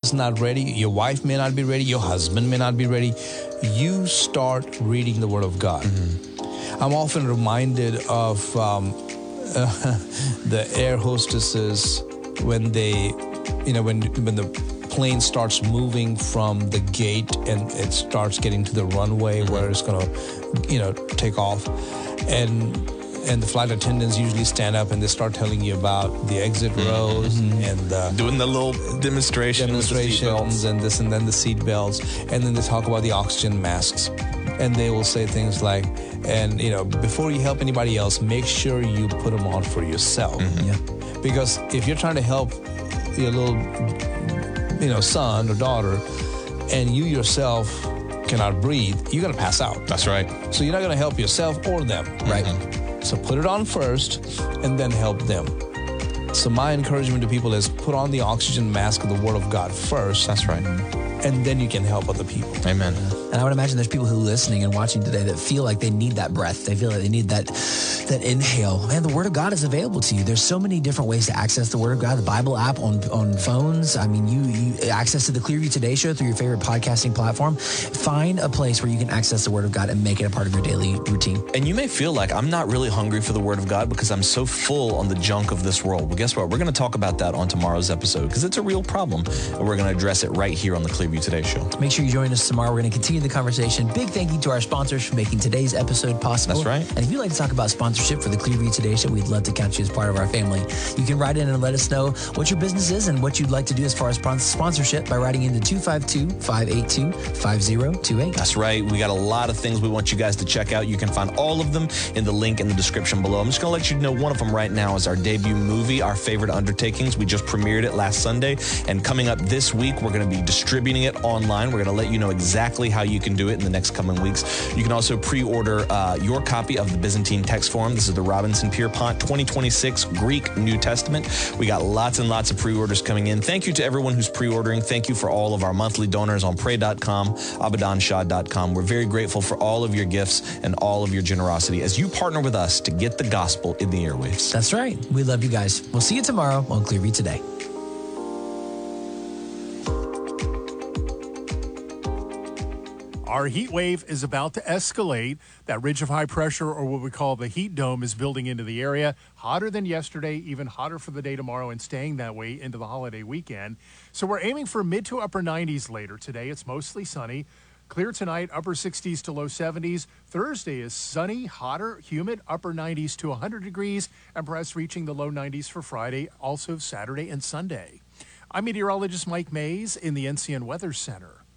is not ready. Your wife may not be ready. Your husband may not be ready. You start reading the Word of God. I'm often reminded of the air hostesses when they, when the plane starts moving from the gate and it starts getting to the runway where it's going to, take off. And the flight attendants usually stand up and they start telling you about the exit rows and doing the little demonstrations and this and then the seat belts. And then they talk about the oxygen masks. And they will say things like, before you help anybody else, make sure you put them on for yourself. Because if you're trying to help your little, son or daughter, and you yourself cannot breathe, you're going to pass out. That's right. So you're not going to help yourself or them, right? So put it on first and then help them. So my encouragement to people is put on the oxygen mask of the Word of God first. That's right. And then you can help other people. Amen. And I would imagine there's people who are listening and watching today that feel like they need that breath. They feel like they need that inhale. Man, the Word of God is available to you. There's so many different ways to access the Word of God. The Bible app on phones. I mean, you access to the Clearview Today Show through your favorite podcasting platform. Find a place where you can access the Word of God and make it a part of your daily routine. And you may feel like I'm not really hungry for the Word of God because I'm so full on the junk of this world. Well, guess what? We're going to talk about that on tomorrow's episode because it's a real problem. And we're going to address it right here on the Clearview Today Show. Make sure you join us tomorrow. We're going to continue the conversation. Big thank you to our sponsors for making today's episode possible. That's right. And if you'd like to talk about sponsorship for the Clearview Today Show, we'd love to count you as part of our family. You can write in and let us know what your business is and what you'd like to do as far as sponsorship by writing into 252-582-5028. That's right. We got a lot of things we want you guys to check out. You can find all of them in the link in the description below. I'm just going to let you know one of them right now is our debut movie, Our Favorite Undertakings. We just premiered it last Sunday. And coming up this week, we're going to be distributing it online. We're going to let you know exactly how you can do it in the next coming weeks. You can also pre-order your copy of the Byzantine Text Forum. This is the Robinson Pierpont 2026 Greek New Testament. We got lots and lots of pre-orders coming in. Thank you to everyone who's pre-ordering. Thank you for all of our monthly donors on pray.com, abadanshah.com. We're very grateful for all of your gifts and all of your generosity as you partner with us to get the gospel in the airwaves. That's right. We love you guys. We'll see you tomorrow on Clearview Today. Our heat wave is about to escalate. That ridge of high pressure, or what we call the heat dome, is building into the area. Hotter than yesterday, even hotter for the day tomorrow, and staying that way into the holiday weekend. So we're aiming for mid to upper 90s later today. It's mostly sunny. Clear tonight, upper 60s to low 70s. Thursday is sunny, hotter, humid, upper 90s to 100 degrees, and perhaps reaching the low 90s for Friday, also Saturday and Sunday. I'm meteorologist Mike Mays in the NCN Weather Center.